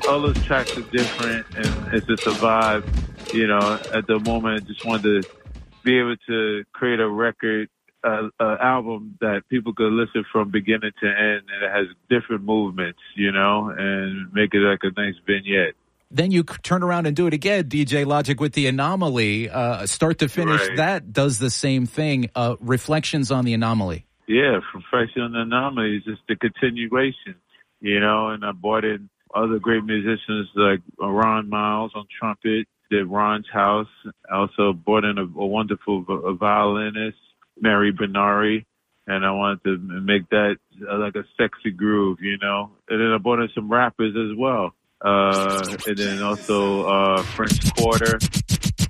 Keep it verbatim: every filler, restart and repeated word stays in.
all those tracks are different, and it's just a vibe. You know, at the moment, I just wanted to be able to create a record, uh, an album that people could listen from beginning to end, and it has different movements, you know, and make it like a nice vignette. Then you turn around and do it again, D J Logic, with the Anomaly. Uh, start to finish, right. That does the same thing. Uh, reflections on the Anomaly. Yeah, Reflections on the Anomaly is just the continuation, you know, and I brought in other great musicians like Ron Miles on trumpet, did Ron's House. I also brought in a, a wonderful a violinist, Mary Benari, and I wanted to make that uh, like a sexy groove, you know. And then I brought in some rappers as well. Uh, and then also uh, French Quarter